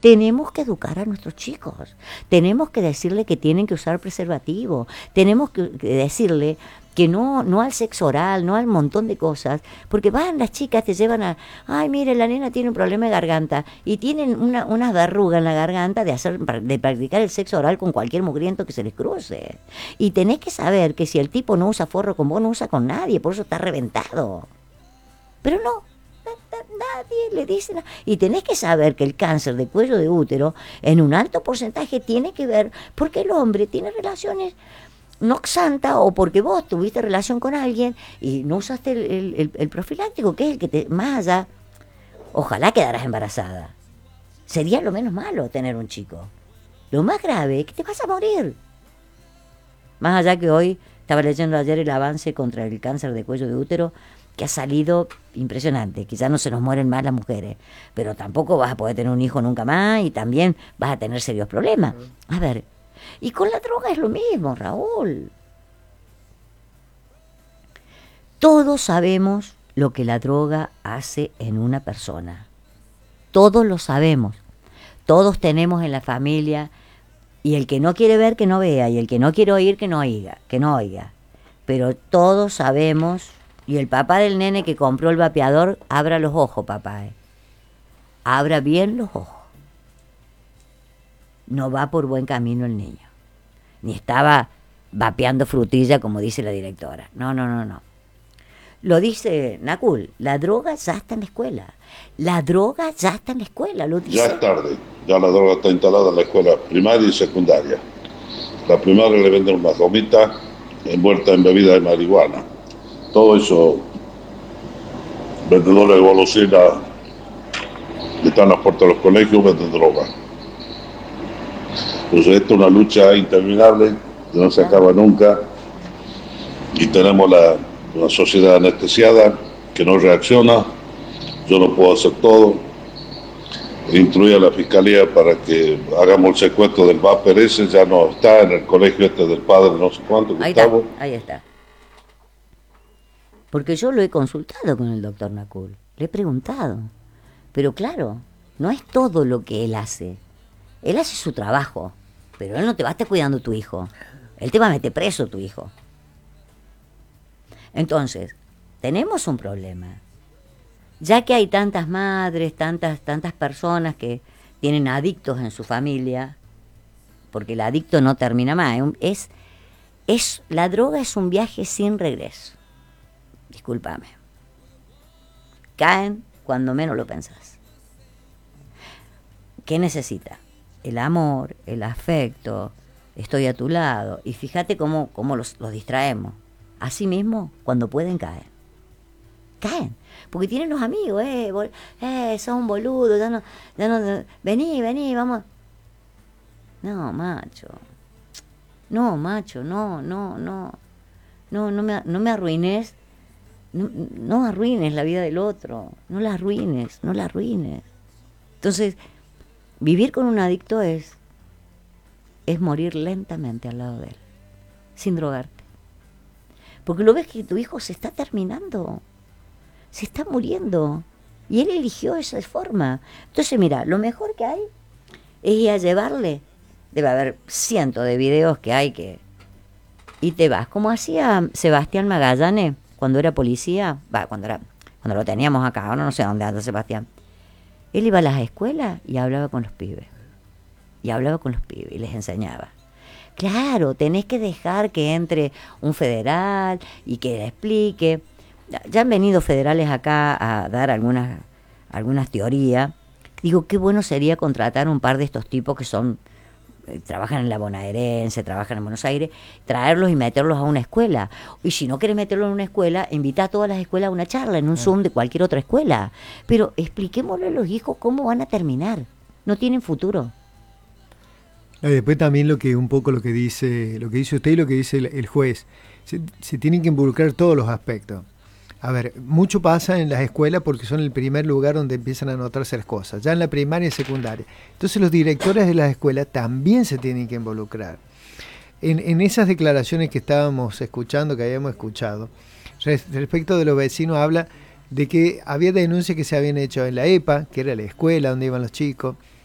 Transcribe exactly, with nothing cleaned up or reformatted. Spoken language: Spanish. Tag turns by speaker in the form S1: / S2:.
S1: tenemos que educar a nuestros chicos, tenemos que decirle que tienen que usar preservativo, tenemos que, que decirle que no, no al sexo oral, no al montón de cosas, porque van las chicas, te llevan a, ay, mire, la nena tiene un problema de garganta, y tienen una, unas verrugas en la garganta de hacer, de practicar el sexo oral con cualquier mugriento que se les cruce. Y tenés que saber que si el tipo no usa forro con vos, no usa con nadie, por eso está reventado. Pero no, nadie le dice nada. Y tenés que saber que el cáncer de cuello de útero, en un alto porcentaje, tiene que ver porque el hombre tiene relaciones no santa, o porque vos tuviste relación con alguien y no usaste el, el, el, el profiláctico, que es el que te, más allá, ojalá quedaras embarazada. Sería lo menos malo tener un chico. Lo más grave es que te vas a morir. Más allá que hoy, estaba leyendo ayer el avance contra el cáncer de cuello de útero, que ha salido impresionante. Quizás no se nos mueren más las mujeres, pero tampoco vas a poder tener un hijo nunca más y también vas a tener serios problemas. A ver, y con la droga es lo mismo, Raúl. Todos sabemos lo que la droga hace en una persona. Todos lo sabemos. Todos tenemos en la familia, y el que no quiere ver, que no vea, y el que no quiere oír, que no oiga, que no oiga. Pero todos sabemos, y el papá del nene que compró el vapeador, abra los ojos, papá. Eh. Abra bien los ojos. No va por buen camino el niño. Ni estaba vapeando frutilla, como dice la directora. No, no, no, no. Lo dice Nacul, la droga ya está en la escuela. La droga ya está en la escuela, lo dice.
S2: Ya es tarde, ya la droga está instalada en la escuela primaria y secundaria. La primaria le venden una gomita envuelta en bebida de marihuana. Todo eso, vendedores de golosina que están a las puertas de los colegios, venden droga. Entonces esto es una lucha interminable que no se acaba nunca, y tenemos la, una sociedad anestesiada que no reacciona. Yo no puedo hacer todo. Instruí a la fiscalía para que hagamos el secuestro del vapor ese, ya no está en el colegio este del padre no sé cuánto,
S1: ahí
S2: Gustavo.
S1: Está, ahí está. Porque yo lo he consultado con el doctor Nacul, le he preguntado. Pero claro, no es todo lo que él hace. Él hace su trabajo, pero él no te va a estar cuidando tu hijo. Él te va a meter preso tu hijo. Entonces, tenemos un problema. Ya que hay tantas madres, tantas, tantas personas que tienen adictos en su familia, porque el adicto no termina más, es, es, la droga es un viaje sin regreso. Discúlpame. Caen cuando menos lo pensás. ¿Qué necesita? El amor, el afecto, estoy a tu lado. Y fíjate cómo, cómo los, los distraemos. Así mismo, cuando pueden, caen. Caen. Porque tienen los amigos, eh, bol, eh son boludos, ya no, ya no, vení, vení, vamos. No, macho. No, macho, no, no, no. No, no me, no me arruines. No, no arruines la vida del otro. No la arruines, no la arruines. Entonces, vivir con un adicto es, es morir lentamente al lado de él, sin drogarte. Porque lo ves que tu hijo se está terminando, se está muriendo, y él eligió esa forma. Entonces, mira, lo mejor que hay es ir a llevarle, debe haber cientos de videos que hay que, y te vas, como hacía Sebastián Magallanes cuando era policía, va, cuando era, cuando lo teníamos acá, ahora no sé dónde anda Sebastián. Él iba a las escuelas y hablaba con los pibes, y hablaba con los pibes y les enseñaba. Claro, tenés que dejar que entre un federal y que le explique. Ya han venido federales acá a dar algunas, algunas teorías. Digo, qué bueno sería contratar un par de estos tipos que son, eh, trabajan en la bonaerense, trabajan en Buenos Aires, traerlos y meterlos a una escuela. Y si no querés meterlos en una escuela, invita a todas las escuelas a una charla, en un Zoom de cualquier otra escuela. Pero expliquémosle a los hijos cómo van a terminar. No tienen futuro.
S3: Y después también lo que un poco lo que dice lo que dice usted y lo que dice el, el juez, se, se tienen que involucrar todos los aspectos. A ver, mucho pasa en las escuelas porque son el primer lugar donde empiezan a notarse las cosas, ya en la primaria y secundaria. Entonces los directores de las escuelas también se tienen que involucrar. En, en esas declaraciones que estábamos escuchando, que habíamos escuchado, respecto de los vecinos, habla de que había denuncias que se habían hecho en la E P A, que era la escuela donde iban los chicos,